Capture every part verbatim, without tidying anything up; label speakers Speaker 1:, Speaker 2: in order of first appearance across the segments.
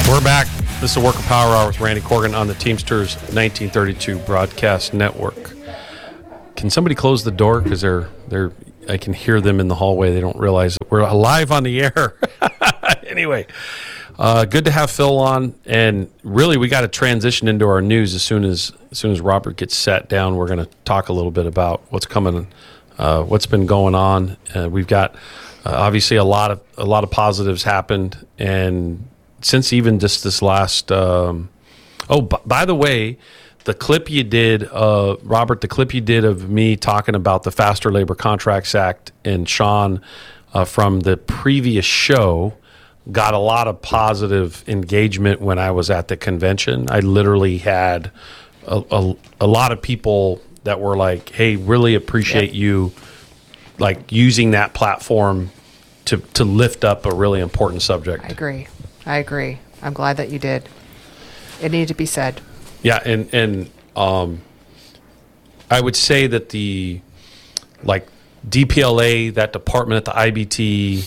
Speaker 1: We're back. This is the Worker Power Hour with Randy Corgan on the Teamsters nineteen thirty-two Broadcast Network. Can somebody close the door? Because they're, they're, I can hear them in the hallway. They don't realize that we're live on the air. Anyway, uh, good to have Phil on. And really, we got to transition into our news as soon as as soon as Robert gets sat down. We're going to talk a little bit about what's coming, uh, what's been going on. Uh, we've got uh, obviously a lot of a lot of positives happened, and since even just this last, um, oh, b- by the way, the clip you did, uh, Robert, the clip you did of me talking about the Faster Labor Contracts Act and Sean uh, from the previous show got a lot of positive engagement when I was at the convention. I literally had a, a, a lot of people that were like, hey, really appreciate yep. you like using that platform to, to lift up a really important subject.
Speaker 2: I agree. I agree. I'm glad that you did. It needed to be said.
Speaker 1: Yeah, and and um, I would say that the like D P L A, that department at the I B T,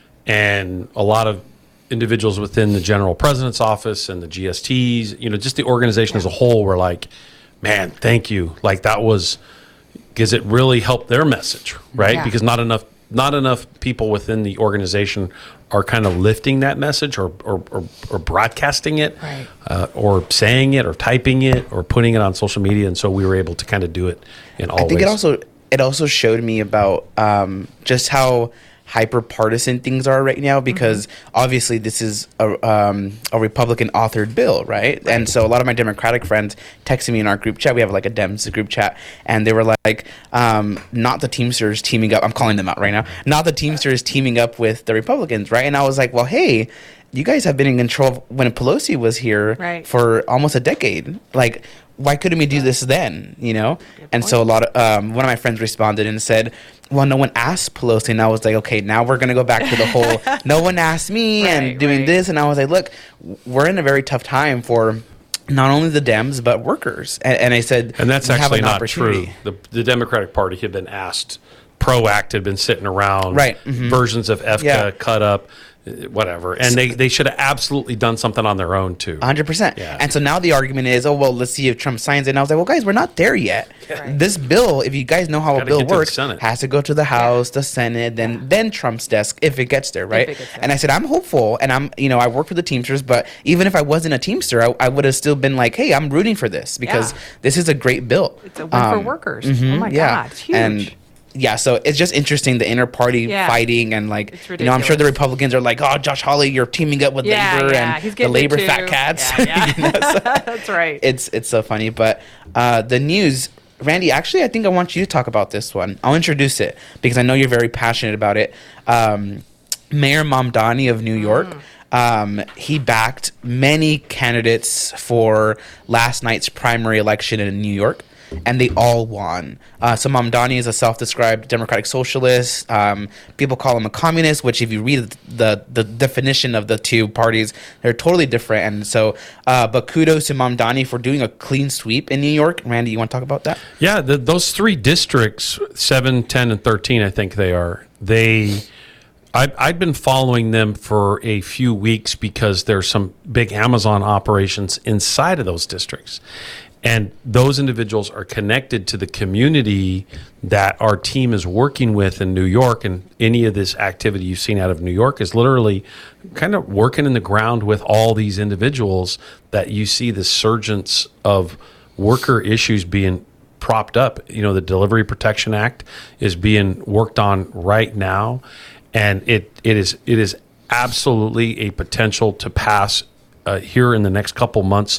Speaker 1: and a lot of individuals within the General President's Office and the G S Ts, you know, just the organization yeah. as a whole were like, man, thank you. Like that was because it really helped their message, right?
Speaker 2: Yeah.
Speaker 1: Because not enough not enough people within the organization are kind of lifting that message or or, or, or broadcasting it
Speaker 2: right.
Speaker 1: uh, or saying it or typing it or putting it on social media. And so we were able to kind of do it in all ways.
Speaker 3: I think it also it also showed me about um, just how hyper partisan things are right now, because mm-hmm. obviously this is a, um, a Republican authored bill, right? right? And so a lot of my Democratic friends texted me in our group chat. We have like a Dems group chat, and they were like, um, not the Teamsters teaming up. I'm calling them out right now. Not the Teamsters teaming up with the Republicans, right? And I was like, well, hey, you guys have been in control of when Pelosi was here
Speaker 2: right.
Speaker 3: for almost a decade. Like, why couldn't we do this then, you know?
Speaker 2: Good
Speaker 3: and
Speaker 2: point.
Speaker 3: so a lot of, um, one of my friends responded and said, well, no one asked Pelosi. And I was like, okay, now we're going to go back to the whole, no one asked me
Speaker 2: right,
Speaker 3: and doing
Speaker 2: right.
Speaker 3: this. And I was like, look, we're in a very tough time for not only the Dems, but workers. And, and I said,
Speaker 1: and that's
Speaker 3: we have
Speaker 1: actually
Speaker 3: an
Speaker 1: not true. The, the Democratic Party had been asked, PROACT had been sitting around,
Speaker 3: right. mm-hmm.
Speaker 1: versions of F C A
Speaker 3: yeah.
Speaker 1: cut up, whatever. And they, they should have absolutely done something on their own too.
Speaker 3: one hundred percent.
Speaker 1: Yeah.
Speaker 3: And so now the argument is, oh, well, let's see if Trump signs it. And I was like, well, guys, we're not there yet.
Speaker 2: Right.
Speaker 3: This bill, if you guys know how
Speaker 1: Gotta
Speaker 3: a bill
Speaker 1: get to the
Speaker 3: works,
Speaker 1: Senate.
Speaker 3: has to go to the House, the Senate, then
Speaker 2: Yeah.
Speaker 3: then Trump's desk if it gets there, right?
Speaker 2: it gets there.
Speaker 3: And I said, I'm hopeful, and I'm, you know, I work for the Teamsters, but even if I wasn't a Teamster, I, I would have still been like, hey, I'm rooting for this because
Speaker 2: Yeah.
Speaker 3: this is a great bill.
Speaker 2: It's a win for
Speaker 3: Um,
Speaker 2: workers.
Speaker 3: mhm,
Speaker 2: Oh my
Speaker 3: yeah.
Speaker 2: God, it's huge.
Speaker 3: And yeah, so it's just interesting, the inter-party
Speaker 2: Yeah.
Speaker 3: fighting, and like,
Speaker 2: It's
Speaker 3: you know, I'm sure the
Speaker 2: ridiculous.
Speaker 3: Republicans are like, oh, Josh Hawley, you're teaming up with
Speaker 2: yeah,
Speaker 3: Labor
Speaker 2: yeah.
Speaker 3: and
Speaker 2: He's
Speaker 3: the
Speaker 2: getting
Speaker 3: Labor
Speaker 2: it too.
Speaker 3: fat cats.
Speaker 2: Yeah, yeah.
Speaker 3: You know, so
Speaker 2: That's right.
Speaker 3: it's it's so funny. But uh, the news, Randy, actually, I think I want you to talk about this one. I'll introduce it because I know you're very passionate about it. Um, Mayor Mamdani of New York.
Speaker 2: Mm.
Speaker 3: Um, he backed many candidates for last night's primary election in New York, and they all won. Uh, so Mamdani is a self-described democratic socialist. Um, people call him a communist, which if you read the, the definition of the two parties, they're totally different. And so, uh, but kudos to Mamdani for doing a clean sweep in New York. Randy, you want to talk about that?
Speaker 1: Yeah, the, those three districts, seven, ten, and thirteen, I think they are, they... I, I've been following them for a few weeks because there's some big Amazon operations inside of those districts. And those individuals are connected to the community that our team is working with in New York. And any of this activity you've seen out of New York is literally kind of working in the ground with all these individuals that you see the surgence of worker issues being propped up. You know, the Delivery Protection Act is being worked on right now. And it, it is it is absolutely a potential to pass uh, here in the next couple months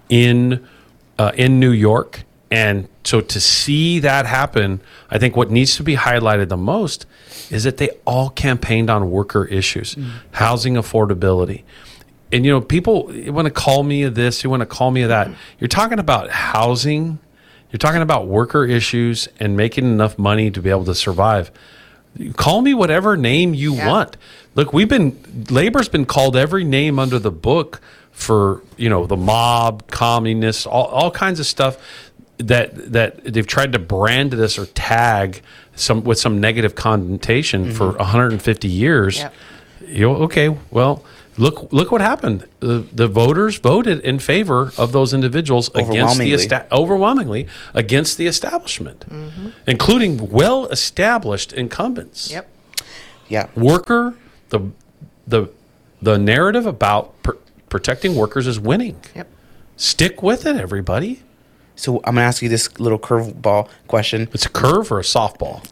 Speaker 1: in uh, in New York. And so to see that happen, I think what needs to be highlighted the most is that they all campaigned on worker issues, mm. housing affordability. And, you know, people you want to call me of this, you want to call me of that. You're talking about housing, you're talking about worker issues and making enough money to be able to survive. Call me whatever name you
Speaker 2: yeah.
Speaker 1: want. Look, we've been, labor's been called every name under the book for, you know, the mob, communists, all, all kinds of stuff that that they've tried to brand this or tag some with some negative connotation mm-hmm. for one hundred fifty years.
Speaker 2: Yep.
Speaker 1: You know, okay, well, Look, look what happened. The, the voters voted in favor of those individuals against the
Speaker 3: Overwhelmingly.
Speaker 1: esta- overwhelmingly against the establishment, including well-established incumbents.
Speaker 2: Yep.
Speaker 3: Yeah.
Speaker 1: Worker, the the the narrative about pr- protecting workers is winning.
Speaker 2: Yep.
Speaker 1: Stick with it, everybody.
Speaker 3: So I'm gonna ask you this little curveball question.
Speaker 1: It's a curve or a softball.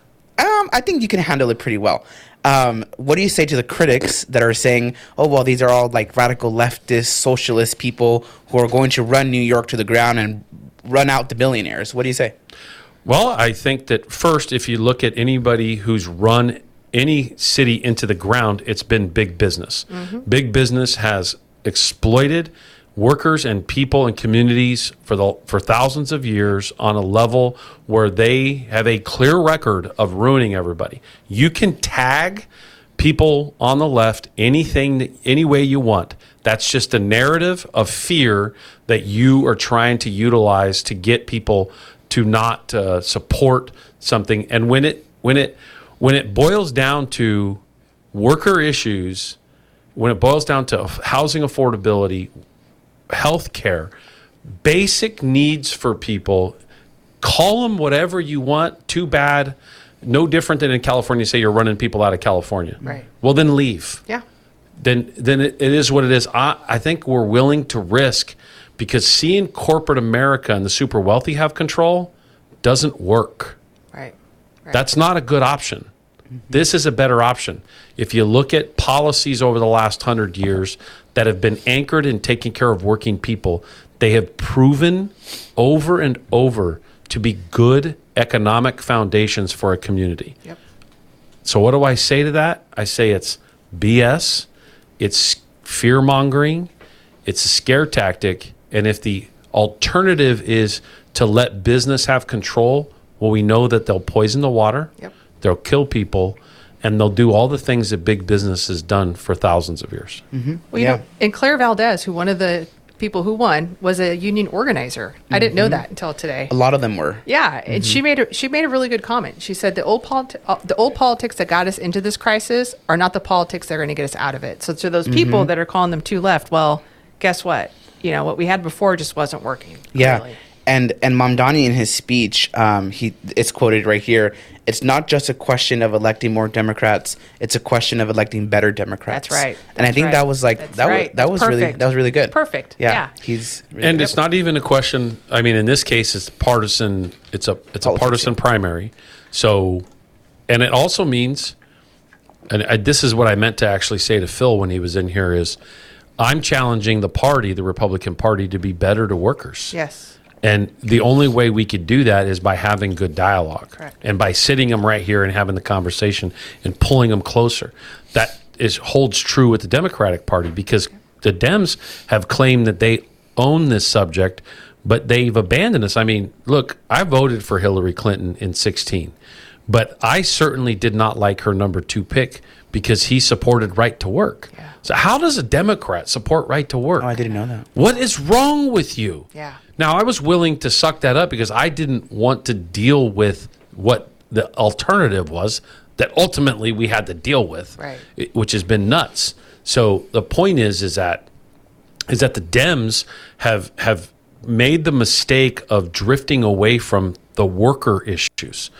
Speaker 3: Um, I think you can handle it pretty well. Um, what do you say to the critics that are saying, "Oh, well, these are all like radical leftist, socialist people who are going to run New York to the ground and run out the billionaires"? What do you say?
Speaker 1: Well, I think that first, if you look at anybody who's run any city into the ground, it's been big business. Big business has exploited workers and people and communities for the for thousands of years on a level where they have a clear record of ruining everybody. You can tag people on the left anything that, any way you want. That's just a narrative of fear that you are trying to utilize to get people to not uh, support something. And when it when it when it boils down to worker issues, when it boils down to housing affordability, health care, basic needs for people, call them whatever you want. Too bad. No different than in California, say you're running people out of California.
Speaker 2: Right.
Speaker 1: Well, then leave.
Speaker 2: Yeah.
Speaker 1: Then then it, it is what it is. I, I think we're willing to risk, because seeing corporate America and the super wealthy have control doesn't work.
Speaker 2: Right. Right.
Speaker 1: That's not a good option. This is a better option. If you look at policies over the last hundred years that have been anchored in taking care of working people, they have proven over and over to be good economic foundations for a community.
Speaker 2: Yep.
Speaker 1: So what do I say to that? I say it's B S, it's fear mongering, it's a scare tactic, and if the alternative is to let business have control, well, we know that they'll poison the water.
Speaker 2: Yep.
Speaker 1: They'll kill people, and they'll do all the things that big business has done for thousands of years.
Speaker 2: Well, you
Speaker 3: Yeah.
Speaker 2: know, and Claire Valdez, who one of the people who won, was a union organizer. I didn't know that until today.
Speaker 3: A lot of them were.
Speaker 2: Yeah, and she made a, she made a really good comment. She said the old politi- uh, the old politics that got us into this crisis are not the politics that are going to get us out of it. So to those people that are calling them too left, well, guess what? You know what we had before just wasn't working.
Speaker 3: Yeah.
Speaker 2: clearly.
Speaker 3: And and Mamdani in his speech, um, he it's quoted right here. It's not just a question of electing more Democrats; it's a question of electing better Democrats.
Speaker 2: That's right.
Speaker 3: and I
Speaker 2: That's
Speaker 3: think
Speaker 2: right.
Speaker 3: that was like
Speaker 2: That's
Speaker 3: that
Speaker 2: right.
Speaker 3: was that was
Speaker 2: That's
Speaker 3: really
Speaker 2: perfect.
Speaker 3: that was really good.
Speaker 2: Perfect.
Speaker 3: Yeah,
Speaker 2: Yeah.
Speaker 3: he's really
Speaker 1: And
Speaker 3: good.
Speaker 1: it's not even a question. I mean, in this case, it's partisan. It's a it's a
Speaker 3: Politics,
Speaker 1: partisan
Speaker 3: yeah.
Speaker 1: primary. So, and it also means, and I, this is what I meant to actually say to Phil when he was in here is, I'm challenging the party, the Republican Party, to be better to workers.
Speaker 2: Yes.
Speaker 1: And the only way we could do that is by having good dialogue.
Speaker 2: Correct.
Speaker 1: And by sitting them right here and having the conversation and pulling them closer. That is holds true with the Democratic Party, because the Dems have claimed that they own this subject, but they've abandoned us. I mean, look, I voted for Hillary Clinton in sixteen, but I certainly did not like her number two pick because he supported right to work.
Speaker 2: Yeah.
Speaker 1: So how does a Democrat support right to work?
Speaker 3: Oh, I didn't know that.
Speaker 1: What is wrong with you?
Speaker 2: Yeah.
Speaker 1: Now, I was willing to suck that up because I didn't want to deal with what the alternative was that ultimately we had to deal with,
Speaker 2: Right.
Speaker 1: i- which has been nuts. So the point is, is that is that the Dems have have made the mistake of drifting away from the worker issues.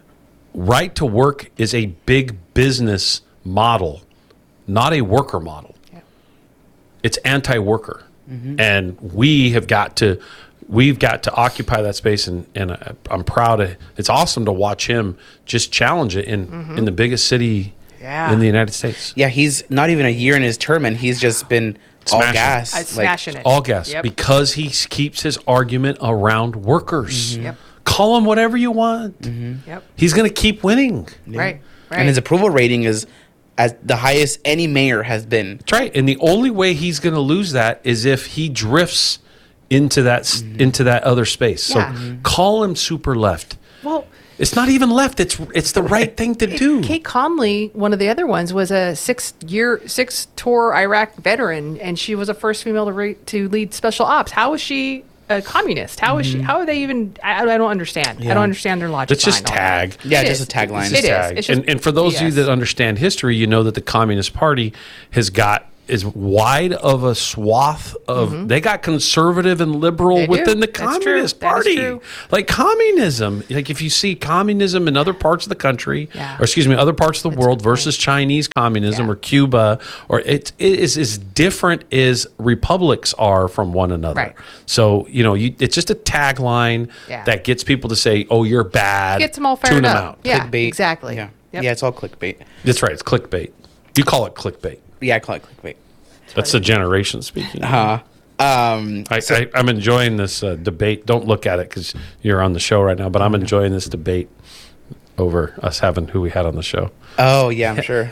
Speaker 1: Right to work is a big business model, not a worker model.
Speaker 2: Yeah.
Speaker 1: It's anti-worker, and we have got to we've got to occupy that space, and, and I- I'm proud of it's awesome to watch him just challenge it in in the biggest city
Speaker 2: Yeah.
Speaker 1: in the United States.
Speaker 3: Yeah, he's not even a year in his term, and he's just been all
Speaker 1: Smashing.
Speaker 3: gas.
Speaker 2: I
Speaker 3: like-
Speaker 2: smashing it.
Speaker 1: All gas
Speaker 2: Yep.
Speaker 1: because he s- keeps his argument around workers.
Speaker 2: Yep.
Speaker 1: Call him whatever you want.
Speaker 2: Yep.
Speaker 1: He's going to keep winning.
Speaker 2: Right. Right.
Speaker 3: And his approval rating is as the highest any mayor has been.
Speaker 1: That's right. And the only way he's going to lose that is if he drifts into that s into that other space.
Speaker 2: Yeah.
Speaker 1: So call him super left.
Speaker 2: well,
Speaker 1: It's not even left. It's it's the right thing to do.
Speaker 2: Kate Conley, one of the other ones, was a six-year, six-tour Iraq veteran, and she was the first female to, re- to lead special ops. How is she a communist? How is she? How are they even? I, I don't understand. I
Speaker 3: Yeah.
Speaker 2: don't understand their logic.
Speaker 1: Let's just
Speaker 2: behind all that.
Speaker 1: tag.
Speaker 3: Yeah,
Speaker 2: It
Speaker 3: just
Speaker 2: is.
Speaker 3: a tagline.
Speaker 2: It
Speaker 1: Just
Speaker 2: is.
Speaker 1: tag.
Speaker 2: It's just
Speaker 1: and, and for those of you
Speaker 2: B S.
Speaker 1: that understand history, you know that the Communist Party has got as wide of a swath of they got conservative and liberal
Speaker 2: They do.
Speaker 1: within the
Speaker 2: That's true.
Speaker 1: Communist
Speaker 2: That is
Speaker 1: Party.
Speaker 2: true.
Speaker 1: Like communism, like if you see communism in other parts of the country,
Speaker 2: Yeah.
Speaker 1: or excuse me, other parts of the world versus Chinese communism
Speaker 2: Yeah.
Speaker 1: or Cuba, or it, it is as different as republics are from one another.
Speaker 2: Right.
Speaker 1: So you know, you, it's just a tagline
Speaker 2: Yeah.
Speaker 1: that gets people to say, "Oh, you're bad."
Speaker 2: Gets them all
Speaker 1: Tune
Speaker 2: fired
Speaker 1: them
Speaker 2: up.
Speaker 1: out.
Speaker 2: Yeah,
Speaker 3: Clickbait.
Speaker 2: exactly.
Speaker 3: Yeah.
Speaker 2: Yep.
Speaker 3: Yeah, it's all clickbait.
Speaker 1: That's right. It's clickbait. You call it clickbait.
Speaker 3: Yeah, I call it clickbait.
Speaker 1: That's the generation speaking.
Speaker 3: Uh, um,
Speaker 1: I, I, I'm enjoying this uh, debate. Don't look at it because you're on the show right now, but I'm enjoying this debate over us having who we had on the show.
Speaker 3: oh, yeah, I'm sure.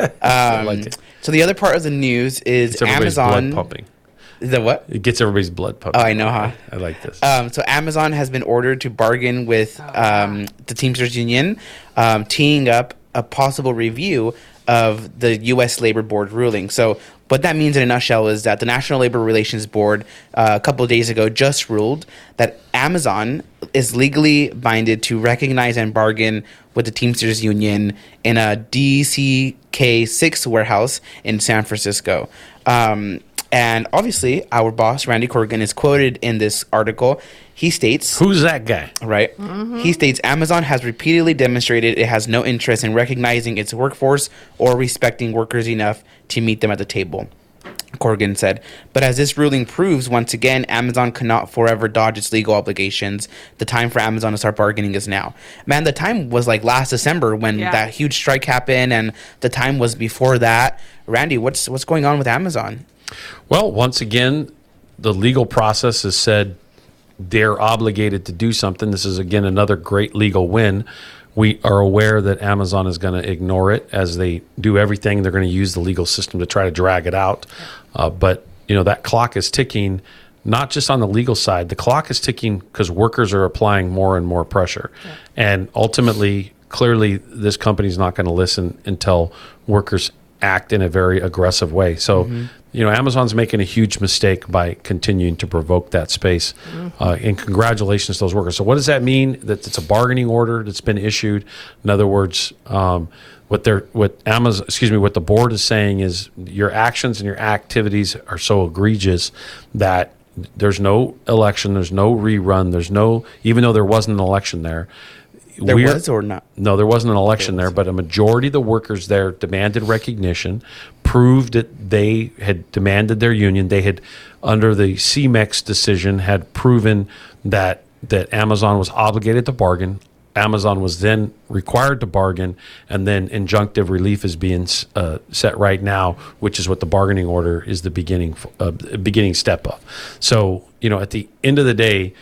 Speaker 3: Um,
Speaker 1: like it.
Speaker 3: So the other part of the news is
Speaker 1: It's everybody's
Speaker 3: Amazon.
Speaker 1: blood pumping.
Speaker 3: The what?
Speaker 1: It gets everybody's blood pumping.
Speaker 3: Oh, I know, huh?
Speaker 1: I like this.
Speaker 3: Um, so Amazon has been ordered to bargain with um, the Teamsters Union, um, teeing up a possible review of the U S Labor Board ruling. So what that means in a nutshell is that the National Labor Relations Board uh, a couple of days ago just ruled that Amazon is legally binded to recognize and bargain with the Teamsters Union in a D C K six warehouse in San Francisco. Um, and obviously, our boss, Randy Corrigan, is quoted in this article. He states...
Speaker 1: Who's that guy?
Speaker 3: Right. He states Amazon has repeatedly demonstrated it has no interest in recognizing its workforce or respecting workers enough to meet them at the table. Corrigan said, but as this ruling proves, once again, Amazon cannot forever dodge its legal obligations. The time for Amazon to start bargaining is now. Man, the time was like last December when
Speaker 2: Yeah.
Speaker 3: that huge strike happened, and the time was before that. Randy, what's what's going on with Amazon?
Speaker 1: Well, once again, the legal process has said they're obligated to do something. This is, again, another great legal win. We are aware that Amazon is going to ignore it as they do everything. They're going to use the legal system to try to drag it out. Uh, but, you know, that clock is ticking, not just on the legal side. The clock is ticking because workers are applying more and more pressure. Yeah. And ultimately, clearly, this company is not going to listen until workers act in a very aggressive way. So, mm-hmm. you know, Amazon's making a huge mistake by continuing to provoke that space. Mm-hmm. Uh, and congratulations to those workers. So what does that mean? That it's a bargaining order that's been issued. In other words, um, what they're, what Amazon, excuse me, what the board is saying is your actions and your activities are so egregious that there's no election, there's no rerun, there's no, even though there wasn't an election there,
Speaker 3: There was or not?
Speaker 1: No, there wasn't an election there, but a majority of the workers there demanded recognition, proved that they had demanded their union. They had, under the C M E X decision, had proven that that Amazon was obligated to bargain. Amazon was then required to bargain, and then injunctive relief is being uh, set right now, which is what the bargaining order is the beginning uh, beginning step of. So, you know, at the end of the day,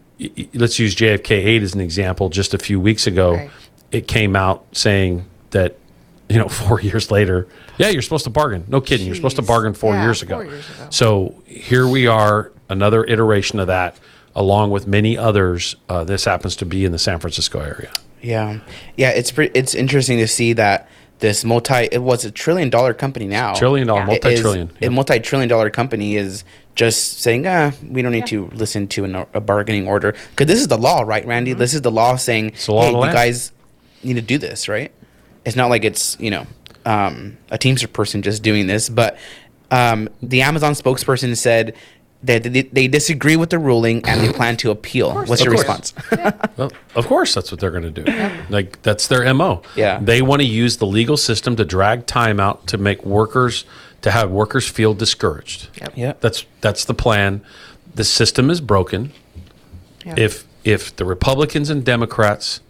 Speaker 1: let's use J F K eight as an example. Just a few weeks ago,
Speaker 2: Right.
Speaker 1: it came out saying that, you know, four years later, yeah, you're supposed to bargain. No kidding. You're supposed to
Speaker 2: Jeez.
Speaker 1: bargain four,
Speaker 2: Yeah,
Speaker 1: years, ago.
Speaker 2: four years ago.
Speaker 1: So here we are, another iteration of that, along with many others. Uh, this happens to be in the San Francisco area.
Speaker 3: Yeah, yeah. It's pretty, it's interesting to see that this multi it was a trillion dollar company now.
Speaker 1: Trillion dollar,
Speaker 2: Yeah.
Speaker 1: multi-trillion.
Speaker 3: Is,
Speaker 1: Yep.
Speaker 3: A multi trillion dollar company is just saying, ah, we don't need to listen to an, a bargaining order because this is the law, right, Randy?
Speaker 2: Mm-hmm.
Speaker 3: This is the law saying,
Speaker 1: the law
Speaker 3: hey,
Speaker 1: of the
Speaker 3: you
Speaker 1: land.
Speaker 3: guys need to do this, right? It's not like it's you know um, a Teamster person just doing this, but um, the Amazon spokesperson said that they, they disagree with the ruling and they plan to appeal. What's
Speaker 1: Of
Speaker 3: your
Speaker 1: course.
Speaker 3: response?
Speaker 1: Well, of course, that's what they're going to do. Like that's their M O.
Speaker 3: Yeah.
Speaker 1: They want to use the legal system to drag time out to make workers to have workers feel discouraged.
Speaker 2: Yep.
Speaker 3: Yeah.
Speaker 1: That's that's the plan. The system is broken.
Speaker 2: Yeah.
Speaker 1: If if the Republicans and Democrats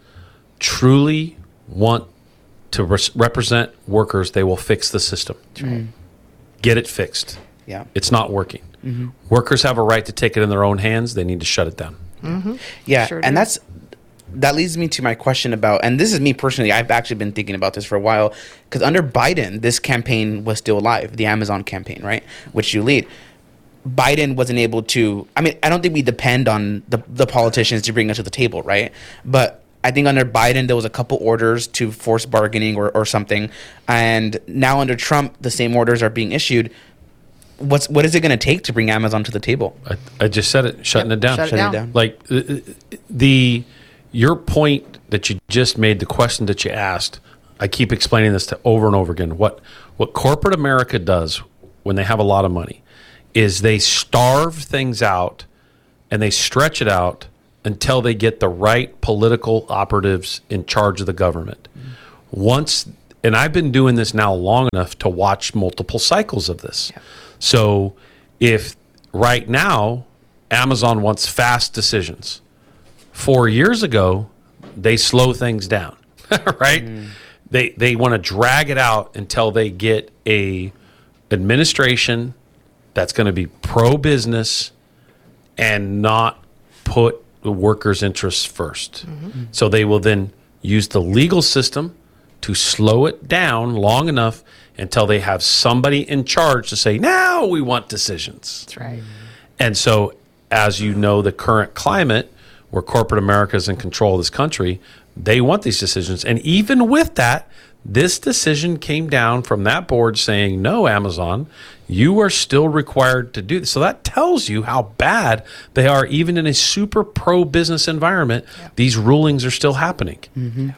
Speaker 1: truly want to res- represent workers, they will fix the system.
Speaker 2: right.
Speaker 1: Get it fixed.
Speaker 3: Yeah.
Speaker 1: It's not working. Workers have a right to take it in their own hands. They need to shut it down.
Speaker 3: Yeah,
Speaker 2: Sure
Speaker 3: and
Speaker 2: do.
Speaker 3: that's that leads me to my question about, and this is me personally. I've actually been thinking about this for a while because under Biden, this campaign was still alive, the Amazon campaign, right, which you lead. Biden wasn't able to. I mean, I don't think we depend on the the politicians to bring us to the table, right? But I think under Biden there was a couple orders to force bargaining or, or something, and now under Trump, the same orders are being issued. What's what is it going to take to bring Amazon to the table?
Speaker 1: I, I just said it, shutting
Speaker 2: Yep,
Speaker 1: it down.
Speaker 2: shut it
Speaker 3: Shutting it
Speaker 2: down.
Speaker 3: down.
Speaker 1: Like uh, the your point that you just made, the question that you asked, I keep explaining this to over and over again. What what corporate America does when they have a lot of money is they starve things out and they stretch it out until they get the right political operatives in charge of the government. Mm-hmm. Once, and I've been doing this now long enough to watch multiple cycles of this. Yeah. So if right now Amazon wants fast decisions, four years ago they slow things down, right? Mm. They they want to drag it out until they get a administration that's going to be pro-business and not put the workers' interests first. Mm-hmm. So they will then use the legal system to slow it down long enough until they have somebody in charge to say, now we want decisions.
Speaker 2: That's right.
Speaker 1: And so, as you know, the current climate where corporate America is in control of this country, they want these decisions. And even with that, this decision came down from that board saying, no, Amazon, you are still required to do this. So that tells you how bad they are. Even in a super pro-business environment, yeah. these rulings are still happening. Mm-hmm.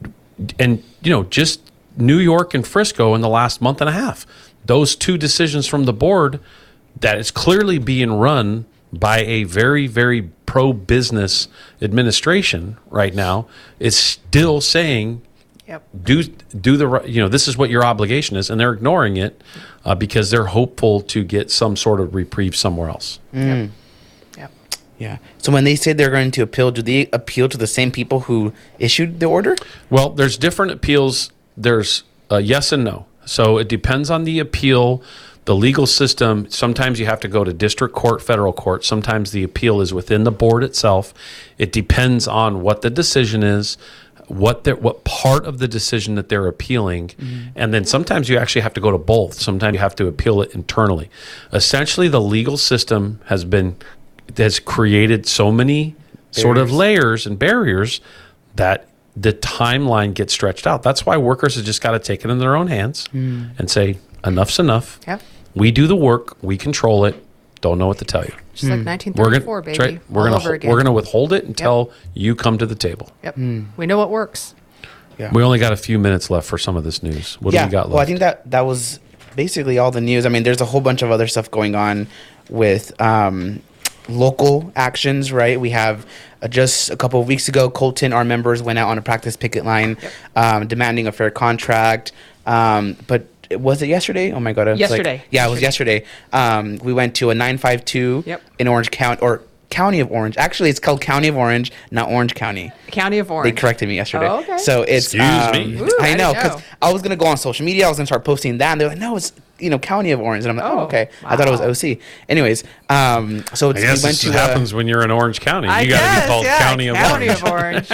Speaker 1: And, you know, just New York and Frisco in the last month and a half, those two decisions from the board that is clearly being run by a very, very pro-business administration right now is still saying, yep. do do the you know this is what your obligation is, and they're ignoring it uh, because they're hopeful to get some sort of reprieve somewhere else.
Speaker 3: Mm.
Speaker 2: Yep. Yep.
Speaker 3: Yeah. So when they say they're going to appeal, do they appeal to the same people who issued the order?
Speaker 1: Well, there's different appeals. There's uh, yes and no. So it depends on the appeal. The legal system, sometimes you have to go to district court, federal court. Sometimes the appeal is within the board itself. It depends on what the decision is, what the, what part of the decision that they're appealing. Mm-hmm. And then sometimes you actually have to go to both. Sometimes you have to appeal it internally. Essentially, the legal system has been has created so many barriers. Sort of layers and barriers that the timeline gets stretched out. That's why workers have just got to take it in their own hands mm. and say, enough's enough.
Speaker 2: Yep.
Speaker 1: We do the work. We control it. Don't know what to tell you.
Speaker 2: Just mm. like nineteen thirty-four,
Speaker 1: we're gonna,
Speaker 2: baby.
Speaker 1: Right, we're
Speaker 2: all
Speaker 1: gonna
Speaker 2: over again.
Speaker 1: we're gonna withhold it until
Speaker 2: yep.
Speaker 1: you come to the table.
Speaker 2: Yep. Mm. We know what works.
Speaker 3: Yeah.
Speaker 1: We only got a few minutes left for some of this news. What
Speaker 3: yeah.
Speaker 1: do we got left?
Speaker 3: Well, I think that that was basically all the news. I mean, there's a whole bunch of other stuff going on with um, local actions, right? We have uh, just a couple of weeks ago, Colton, our members went out on a practice picket line yep. um, demanding a fair contract. Um, but was it yesterday? Oh my God. It
Speaker 2: yesterday.
Speaker 3: Like, yeah, it was yesterday. Um, we went to a nine five two
Speaker 2: yep.
Speaker 3: in Orange County, or County of Orange. Actually, it's called County of Orange, not Orange County.
Speaker 2: County of Orange.
Speaker 3: They corrected me yesterday.
Speaker 2: Oh, okay.
Speaker 3: So it's
Speaker 1: Excuse
Speaker 3: um,
Speaker 1: me.
Speaker 2: Ooh,
Speaker 3: I
Speaker 2: I
Speaker 3: know,
Speaker 2: didn't
Speaker 3: because
Speaker 2: know.
Speaker 3: I was gonna go on social media. I was gonna start posting that, and they're like, "No, it's you know County of Orange," and I'm like, "Oh,
Speaker 2: Oh,
Speaker 3: okay."
Speaker 2: wow.
Speaker 3: I thought it was O C. Anyways, um, so
Speaker 1: I
Speaker 3: it's,
Speaker 1: guess
Speaker 3: we went
Speaker 1: this
Speaker 3: to
Speaker 1: happens when you're in Orange County.
Speaker 2: I
Speaker 1: You got to
Speaker 2: guess,
Speaker 1: be called
Speaker 2: yeah,
Speaker 1: County of
Speaker 2: County
Speaker 1: Orange.
Speaker 2: of Orange.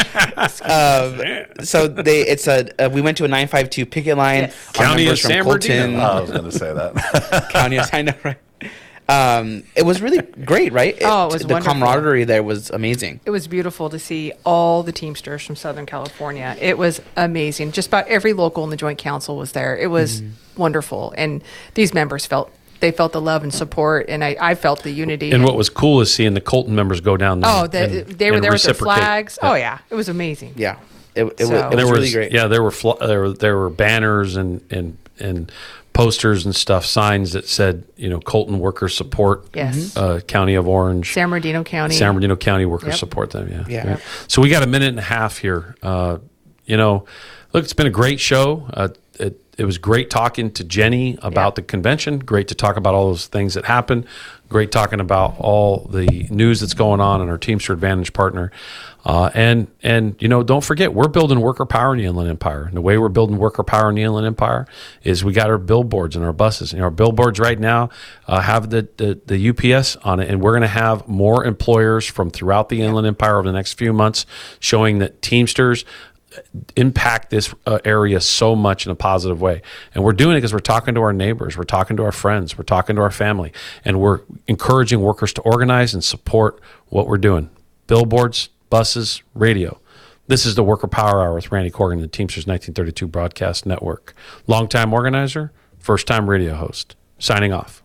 Speaker 3: Um, so they it's a uh, we went to a nine five two picket line.
Speaker 2: Yes.
Speaker 3: Our
Speaker 1: County
Speaker 3: members
Speaker 1: of San Bernardino.
Speaker 4: Oh, I was going to say that.
Speaker 3: County of I know, right? Um, it was really great, right?
Speaker 2: Oh, it was
Speaker 3: the
Speaker 2: wonderful.
Speaker 3: camaraderie there was amazing.
Speaker 2: It was beautiful to see all the Teamsters from Southern California. It was amazing. Just about every local in the Joint Council was there. It was mm-hmm. wonderful. And these members felt, they felt the love and support, and I, I felt the unity.
Speaker 1: And what was cool is seeing the Colton members go down there.
Speaker 2: Oh, the,
Speaker 1: and,
Speaker 2: they were
Speaker 1: and
Speaker 2: there with their
Speaker 1: reciprocate.
Speaker 2: flags.
Speaker 1: Yeah.
Speaker 2: Oh, yeah. It was amazing.
Speaker 3: Yeah, it, it,
Speaker 2: So-
Speaker 3: was, it was
Speaker 1: there
Speaker 3: really
Speaker 1: was,
Speaker 3: great.
Speaker 1: yeah, there were fl- there were there were banners and and and posters and stuff, signs that said, you know, Colton workers support
Speaker 2: Yes.
Speaker 1: uh, County of Orange,
Speaker 2: San Bernardino County.
Speaker 1: San Bernardino County workers
Speaker 2: Yep.
Speaker 1: support them. Yeah,
Speaker 3: Yeah.
Speaker 1: Right. So we got a minute and a half here. Uh, you know, look, it's been a great show. Uh, it, it was great talking to Jenny about
Speaker 2: Yep.
Speaker 1: the convention. Great to talk about all those things that happened. Great talking about all the news that's going on in our Teamster Advantage partner. Uh, and, and you know, don't forget, we're building worker power in the Inland Empire. And the way we're building worker power in the Inland Empire is we got our billboards and our buses. And our billboards right now uh, have the, the, the U P S on it. And we're going to have more employers from throughout the Inland Empire over the next few months showing that Teamsters impact this uh, area so much in a positive way. And we're doing it because we're talking to our neighbors, we're talking to our friends, we're talking to our family, and we're encouraging workers to organize and support what we're doing. Billboards, buses, radio. This is the Worker Power Hour with Randy Corgan, the Teamsters nineteen thirty-two Broadcast Network. Longtime organizer, first-time radio host. Signing off.